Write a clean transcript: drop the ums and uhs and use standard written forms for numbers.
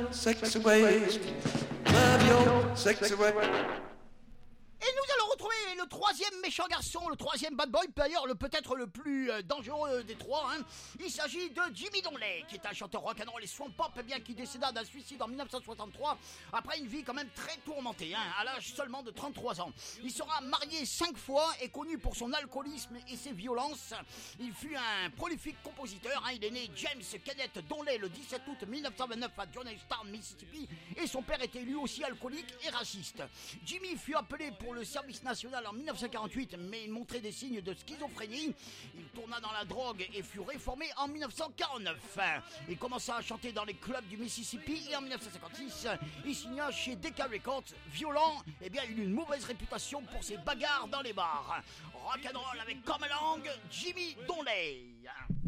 sexy ways. Love your sexy ways. Et nous allons retrouver le troisième méchant garçon, le troisième bad boy, d'ailleurs peut-être le plus dangereux des trois. Hein. Il s'agit de Jimmy Donley, qui est un chanteur rock'n'roll et swamp pop, bien qui décéda d'un suicide en 1963 après une vie quand même très tourmentée, hein, à l'âge seulement de 33 ans. Il sera marié 5 fois et connu pour son alcoolisme et ses violences. Il fut un prolifique compositeur. Hein. Il est né James Kenneth Donley le 17 août 1929 à Johnstown, Mississippi, et son père était lui aussi alcoolique et raciste. Jimmy fut appelé pour le service national en 1948, mais il montrait des signes de schizophrénie. Il tourna dans la drogue et fut réformé en 1949. Il commença à chanter dans les clubs du Mississippi et en 1956, il signa chez Decca Records. Violent, eh bien, il eut une mauvaise réputation pour ses bagarres dans les bars. Rock'n'roll avec comme langue, Jimmy Donley.